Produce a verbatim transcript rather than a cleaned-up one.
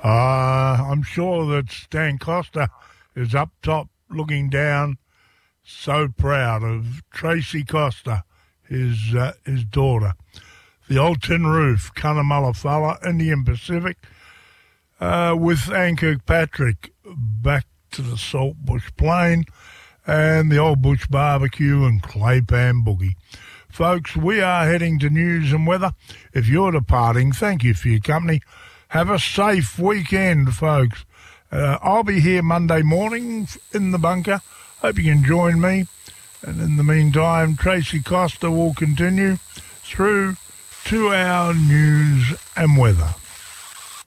Uh, I'm sure that Stan Costa is up top looking down, so proud of Tracy Costa, his uh, his daughter. The Old Tin Roof, Cunnamulla Fella, Indian Pacific, uh, with Anchor Patrick back to the Saltbush Plain, and the Old Bush Barbecue and Claypan Boogie. Folks, we are heading to news and weather. If you're departing, thank you for your company. Have a safe weekend, folks. Uh, I'll be here Monday morning in the bunker. Hope you can join me. And in the meantime, Tracy Costa will continue through to our news and weather.